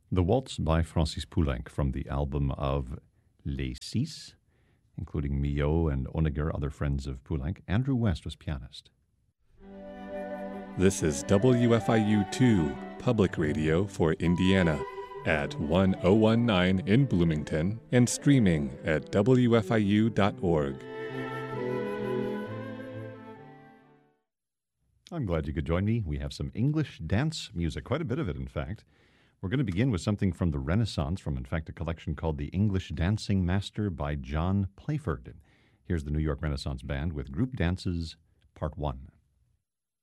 The Waltz by Francis Poulenc from the album of Les Six, including Milhaud and Honegger, other friends of Poulenc. Andrew West was pianist. This is WFIU-2 Public Radio for Indiana at 1019 in Bloomington and streaming at WFIU.org. I'm glad you could join me. We have some English dance music, quite a bit of it, in fact. We're going to begin with something from the Renaissance, from, in fact, a collection called The English Dancing Master by John Playford. Here's the New York Renaissance Band with Group Dances, Part 1.